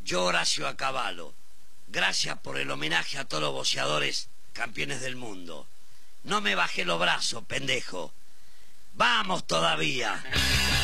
Yo, Horacio Acabalo, gracias por el homenaje a todos los boxeadores campeones del mundo. No me bajé los brazos, pendejo. ¡Vamos todavía!